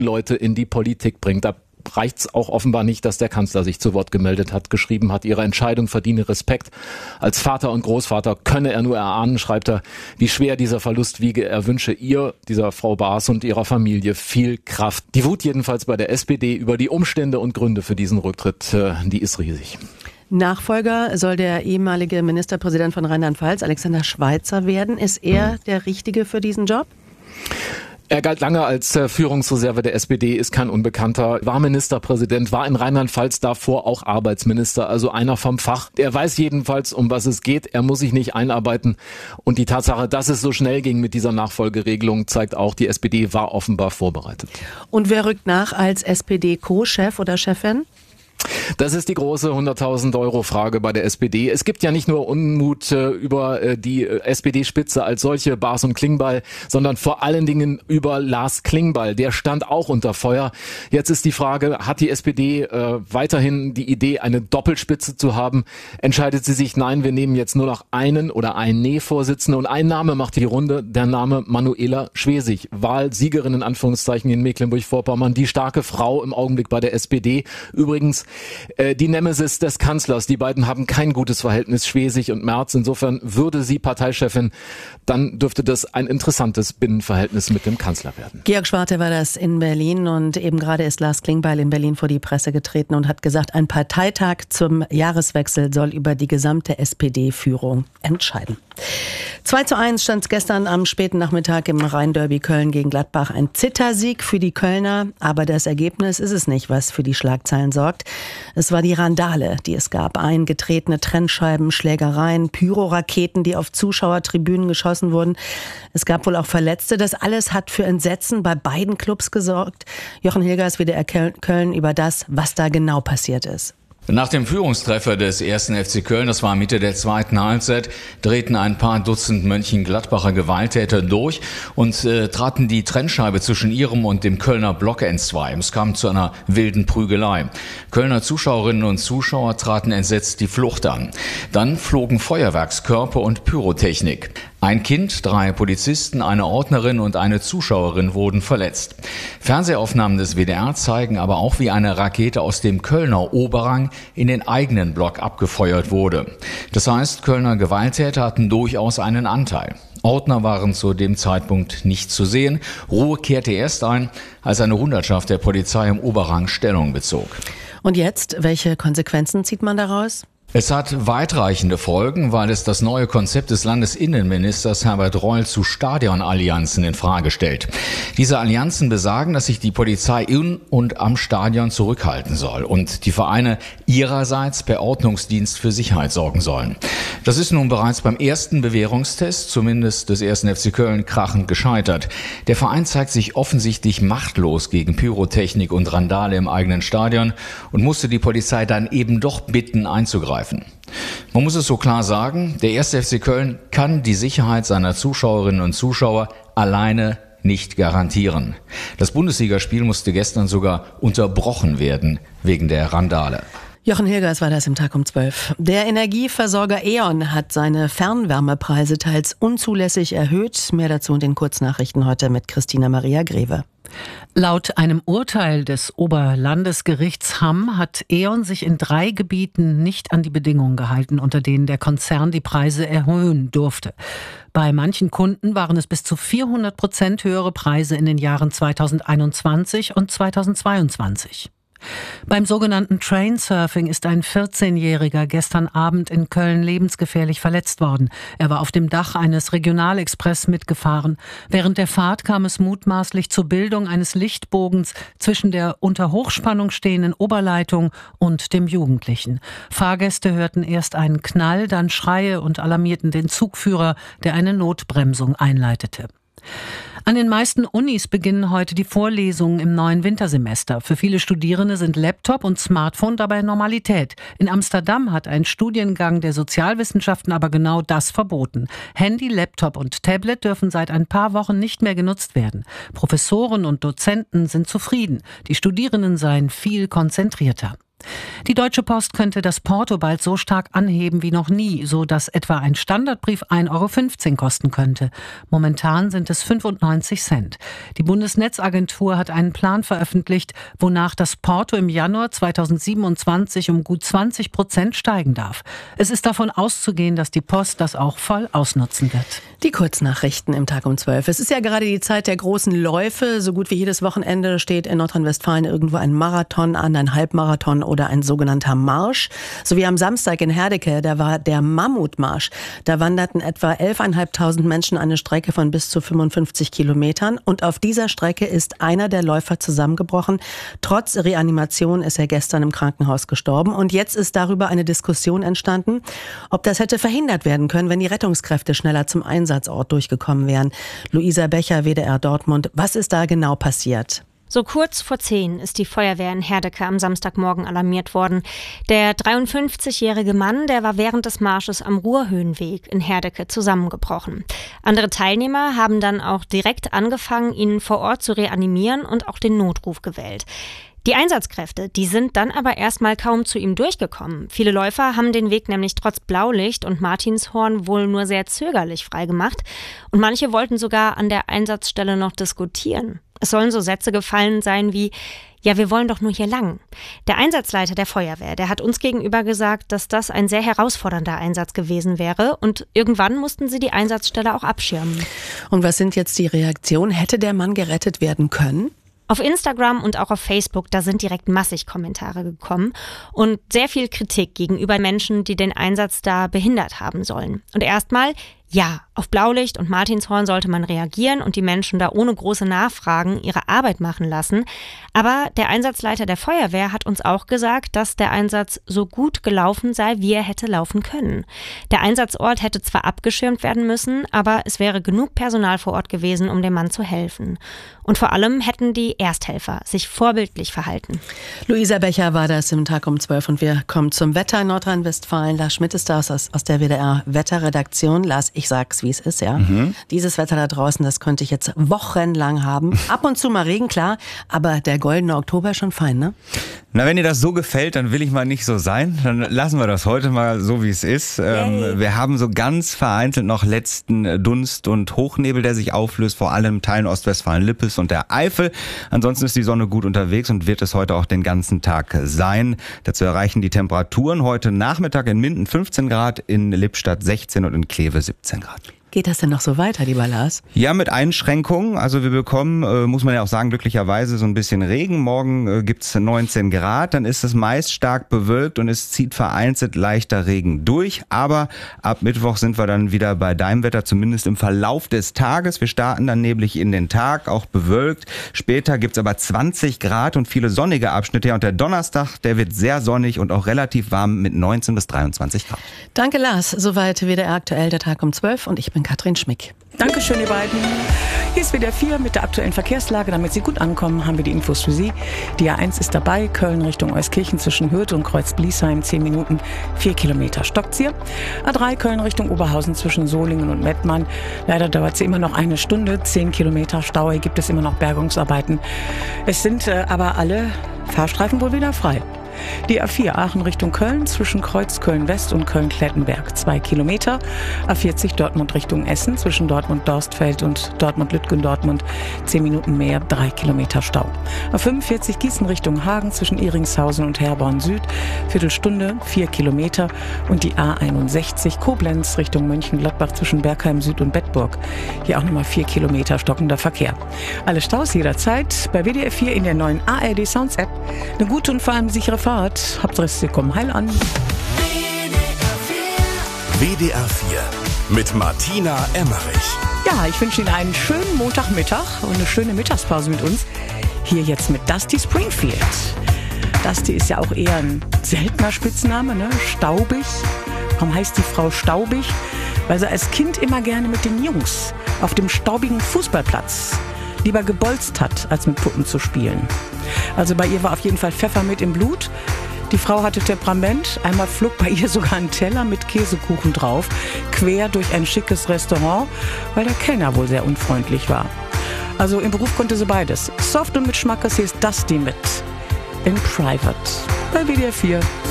Leute in die Politik bringt. Da reicht es auch offenbar nicht, dass der Kanzler sich zu Wort gemeldet hat, geschrieben hat, ihre Entscheidung verdiene Respekt. Als Vater und Großvater könne er nur erahnen, schreibt er, wie schwer dieser Verlust wiege. Er wünsche ihr, dieser Frau Baas und ihrer Familie, viel Kraft. Die Wut jedenfalls bei der SPD über die Umstände und Gründe für diesen Rücktritt, die ist riesig. Nachfolger soll der ehemalige Ministerpräsident von Rheinland-Pfalz, Alexander Schweitzer, werden. Ist er der Richtige für diesen Job? Er galt lange als Führungsreserve der SPD, ist kein Unbekannter, war Ministerpräsident, war in Rheinland-Pfalz davor auch Arbeitsminister, also einer vom Fach. Er weiß jedenfalls, um was es geht, er muss sich nicht einarbeiten. Und die Tatsache, dass es so schnell ging mit dieser Nachfolgeregelung, zeigt auch, die SPD war offenbar vorbereitet. Und wer rückt nach als SPD-Co-Chef oder Chefin? Das ist die große 100.000-Euro-Frage bei der SPD. Es gibt ja nicht nur Unmut über die SPD-Spitze als solche, Baas und Klingbeil, sondern vor allen Dingen über Lars Klingbeil. Der stand auch unter Feuer. Jetzt ist die Frage, hat die SPD weiterhin die Idee, eine Doppelspitze zu haben? Entscheidet sie sich, nein, wir nehmen jetzt nur noch einen oder eine Vorsitzende. Und ein Name macht die Runde, der Name Manuela Schwesig. Wahlsiegerin in Anführungszeichen in Mecklenburg-Vorpommern, die starke Frau im Augenblick bei der SPD. Übrigens die Nemesis des Kanzlers. Die beiden haben kein gutes Verhältnis, Schwesig und Merz. Insofern würde sie Parteichefin, dann dürfte das ein interessantes Binnenverhältnis mit dem Kanzler werden. Georg Schwarte war das in Berlin und eben gerade ist Lars Klingbeil in Berlin vor die Presse getreten und hat gesagt, ein Parteitag zum Jahreswechsel soll über die gesamte SPD-Führung entscheiden. 2:1 stand gestern am späten Nachmittag im Rhein-Derby Köln gegen Gladbach. Ein Zittersieg für die Kölner, aber das Ergebnis ist es nicht, was für die Schlagzeilen sorgt. Es war die Randale, die es gab. Eingetretene Trennscheiben, Schlägereien, Pyroraketen, die auf Zuschauertribünen geschossen wurden. Es gab wohl auch Verletzte. Das alles hat für Entsetzen bei beiden Clubs gesorgt. Jochen Hilgers, WDR Köln, über das, was da genau passiert ist. Nach dem Führungstreffer des 1. FC Köln, das war Mitte der zweiten Halbzeit, drehten ein paar Dutzend Mönchengladbacher Gewalttäter durch und traten die Trennscheibe zwischen ihrem und dem Kölner Block entzwei. Es kam zu einer wilden Prügelei. Kölner Zuschauerinnen und Zuschauer traten entsetzt die Flucht an. Dann flogen Feuerwerkskörper und Pyrotechnik. Ein Kind, 3 Polizisten, eine Ordnerin und eine Zuschauerin wurden verletzt. Fernsehaufnahmen des WDR zeigen aber auch, wie eine Rakete aus dem Kölner Oberrang in den eigenen Block abgefeuert wurde. Das heißt, Kölner Gewalttäter hatten durchaus einen Anteil. Ordner waren zu dem Zeitpunkt nicht zu sehen. Ruhe kehrte erst ein, als eine Hundertschaft der Polizei im Oberrang Stellung bezog. Und jetzt, welche Konsequenzen zieht man daraus? Es hat weitreichende Folgen, weil es das neue Konzept des Landesinnenministers Herbert Reul zu Stadionallianzen in Frage stellt. Diese Allianzen besagen, dass sich die Polizei in und am Stadion zurückhalten soll und die Vereine ihrerseits per Ordnungsdienst für Sicherheit sorgen sollen. Das ist nun bereits beim ersten Bewährungstest, zumindest des 1. FC Köln, krachend gescheitert. Der Verein zeigt sich offensichtlich machtlos gegen Pyrotechnik und Randale im eigenen Stadion und musste die Polizei dann eben doch bitten, einzugreifen. Man muss es so klar sagen, der 1. FC Köln kann die Sicherheit seiner Zuschauerinnen und Zuschauer alleine nicht garantieren. Das Bundesligaspiel musste gestern sogar unterbrochen werden wegen der Randale. Jochen Hilgers war das im Tag um 12. Der Energieversorger E.ON hat seine Fernwärmepreise teils unzulässig erhöht. Mehr dazu in den Kurznachrichten heute mit Christina Maria Greve. Laut einem Urteil des Oberlandesgerichts Hamm hat E.ON sich in 3 Gebieten nicht an die Bedingungen gehalten, unter denen der Konzern die Preise erhöhen durfte. Bei manchen Kunden waren es bis zu 400% höhere Preise in den Jahren 2021 und 2022. Beim sogenannten Trainsurfing ist ein 14-Jähriger gestern Abend in Köln lebensgefährlich verletzt worden. Er war auf dem Dach eines Regionalexpress mitgefahren. Während der Fahrt kam es mutmaßlich zur Bildung eines Lichtbogens zwischen der unter Hochspannung stehenden Oberleitung und dem Jugendlichen. Fahrgäste hörten erst einen Knall, dann Schreie und alarmierten den Zugführer, der eine Notbremsung einleitete. An den meisten Unis beginnen heute die Vorlesungen im neuen Wintersemester. Für viele Studierende sind Laptop und Smartphone dabei Normalität. In Amsterdam hat ein Studiengang der Sozialwissenschaften aber genau das verboten. Handy, Laptop und Tablet dürfen seit ein paar Wochen nicht mehr genutzt werden. Professoren und Dozenten sind zufrieden. Die Studierenden seien viel konzentrierter. Die Deutsche Post könnte das Porto bald so stark anheben wie noch nie, so dass etwa ein Standardbrief 1,15 € kosten könnte. Momentan sind es 95 Cent. Die Bundesnetzagentur hat einen Plan veröffentlicht, wonach das Porto im Januar 2027 um gut 20% steigen darf. Es ist davon auszugehen, dass die Post das auch voll ausnutzen wird. Die Kurznachrichten im Tag um 12. Es ist ja gerade die Zeit der großen Läufe. So gut wie jedes Wochenende steht in Nordrhein-Westfalen irgendwo ein Marathon an, ein Halbmarathon oder ein sogenannter Marsch. So wie am Samstag in Herdecke, da war der Mammutmarsch. Da wanderten etwa 11.500 Menschen eine Strecke von bis zu 55 Kilometern. Und auf dieser Strecke ist einer der Läufer zusammengebrochen. Trotz Reanimation ist er gestern im Krankenhaus gestorben. Und jetzt ist darüber eine Diskussion entstanden, ob das hätte verhindert werden können, wenn die Rettungskräfte schneller zum Einsatzort durchgekommen wären. Luisa Becher, WDR Dortmund. Was ist da genau passiert? So kurz vor 10 ist die Feuerwehr in Herdecke am Samstagmorgen alarmiert worden. Der 53-jährige Mann, der war während des Marsches am Ruhrhöhenweg in Herdecke zusammengebrochen. Andere Teilnehmer haben dann auch direkt angefangen, ihn vor Ort zu reanimieren und auch den Notruf gewählt. Die Einsatzkräfte, die sind dann aber erstmal kaum zu ihm durchgekommen. Viele Läufer haben den Weg nämlich trotz Blaulicht und Martinshorn wohl nur sehr zögerlich freigemacht. Und manche wollten sogar an der Einsatzstelle noch diskutieren. Es sollen so Sätze gefallen sein wie: Ja, wir wollen doch nur hier lang. Der Einsatzleiter der Feuerwehr, der hat uns gegenüber gesagt, dass das ein sehr herausfordernder Einsatz gewesen wäre. Und irgendwann mussten sie die Einsatzstelle auch abschirmen. Und was sind jetzt die Reaktionen? Hätte der Mann gerettet werden können? Auf Instagram und auch auf Facebook, da sind direkt massig Kommentare gekommen und sehr viel Kritik gegenüber Menschen, die den Einsatz da behindert haben sollen. Und erstmal, ja, auf Blaulicht und Martinshorn sollte man reagieren und die Menschen da ohne große Nachfragen ihre Arbeit machen lassen. Aber der Einsatzleiter der Feuerwehr hat uns auch gesagt, dass der Einsatz so gut gelaufen sei, wie er hätte laufen können. Der Einsatzort hätte zwar abgeschirmt werden müssen, aber es wäre genug Personal vor Ort gewesen, um dem Mann zu helfen. Und vor allem hätten die Ersthelfer sich vorbildlich verhalten. Luisa Becher war das im Tag um 12 und wir kommen zum Wetter in Nordrhein-Westfalen. Lars Schmidt ist da aus der WDR Wetterredaktion. Lars, ich sag's, wie es ist, ja. Dieses Wetter da draußen, das könnte ich jetzt wochenlang haben. Ab und zu mal Regen, klar, aber der goldene Oktober ist schon fein, ne? Na, wenn dir das so gefällt, dann will ich mal nicht so sein. Dann lassen wir das heute mal so, wie es ist. Wir haben so ganz vereinzelt noch letzten Dunst und Hochnebel, der sich auflöst, vor allem Teilen Ostwestfalen-Lippes und der Eifel. Ansonsten ist die Sonne gut unterwegs und wird es heute auch den ganzen Tag sein. Dazu erreichen die Temperaturen heute Nachmittag in Minden 15 Grad, in Lippstadt 16 und in Kleve 17 Grad. Geht das denn noch so weiter, lieber Lars? Ja, mit Einschränkungen. Also wir bekommen, muss man ja auch sagen, glücklicherweise so ein bisschen Regen. Morgen gibt's 19 Grad, dann ist es meist stark bewölkt und es zieht vereinzelt leichter Regen durch. Aber ab Mittwoch sind wir dann wieder bei deinem Wetter, zumindest im Verlauf des Tages. Wir starten dann neblig in den Tag, auch bewölkt. Später gibt's aber 20 Grad und viele sonnige Abschnitte. Ja, und der Donnerstag, der wird sehr sonnig und auch relativ warm mit 19 bis 23 Grad. Danke, Lars. Soweit WDR aktuell, der Tag um 12 und ich bin Katrin Schmick. Dankeschön, ihr beiden. Hier ist WDR 4 mit der aktuellen Verkehrslage. Damit Sie gut ankommen, haben wir die Infos für Sie. Die A1 ist dabei, Köln Richtung Euskirchen zwischen Hürth und Kreuz-Bliesheim, 10 Minuten, 4 Kilometer stockt's hier. A3 Köln Richtung Oberhausen zwischen Solingen und Mettmann. Leider dauert sie immer noch eine Stunde, 10 Kilometer Stau. Hier gibt es immer noch Bergungsarbeiten. Es sind aber alle Fahrstreifen wohl wieder frei. Die A4 Aachen Richtung Köln zwischen Kreuz Köln-West und Köln-Klettenberg 2 Kilometer. A40 Dortmund Richtung Essen zwischen Dortmund-Dorstfeld und Dortmund-Lütgendortmund 10 Minuten mehr, 3 Kilometer Stau. A45 Gießen Richtung Hagen zwischen Iringshausen und Herborn Süd, Viertelstunde, 4 Kilometer. Und die A61 Koblenz Richtung Mönchengladbach zwischen Bergheim Süd und Bedburg. Hier auch nochmal 4 Kilometer stockender Verkehr. Alle Staus jederzeit bei WDR 4 in der neuen ARD Sounds App. Eine gute und vor allem sichere Fahrt. Hauptsache, Sie kommen heil an. WDR 4 mit Martina Emmerich. Ja, ich wünsche Ihnen einen schönen Montagmittag und eine schöne Mittagspause mit uns. Hier jetzt mit Dusty Springfield. Dusty ist ja auch eher ein seltener Spitzname, ne? Staubig. Warum heißt die Frau Staubig? Weil sie als Kind immer gerne mit den Jungs auf dem staubigen Fußballplatz lieber gebolzt hat, als mit Puppen zu spielen. Also bei ihr war auf jeden Fall Pfeffer mit im Blut. Die Frau hatte Temperament. Einmal flog bei ihr sogar ein Teller mit Käsekuchen drauf, quer durch ein schickes Restaurant, weil der Kellner wohl sehr unfreundlich war. Also im Beruf konnte sie beides. Soft und mit Schmackes, hier ist Dusty mit in Private bei WDR 4.